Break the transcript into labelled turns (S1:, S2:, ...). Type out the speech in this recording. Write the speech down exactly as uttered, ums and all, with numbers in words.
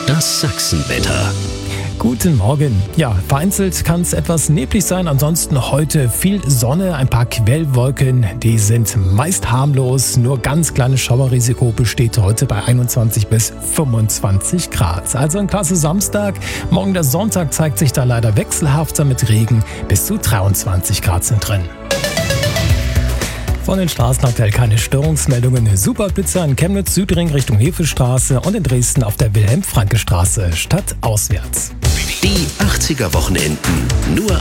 S1: Das Sachsenwetter.
S2: Guten Morgen. Ja, vereinzelt kann es etwas neblig sein. Ansonsten heute viel Sonne, ein paar Quellwolken. Die sind meist harmlos. Nur ganz kleines Schauerrisiko besteht heute bei einundzwanzig bis fünfundzwanzig Grad. Also ein klasse Samstag. Morgen der Sonntag zeigt sich da leider wechselhafter mit Regen. Bis zu dreiundzwanzig Grad sind drin. Von den Straßen aktuell keine Störungsmeldungen. Superblitzer in Chemnitz, Südring Richtung Hefestraße und in Dresden auf der Wilhelm-Franke-Straße stadtauswärts.
S1: Die achtziger Wochenenden nur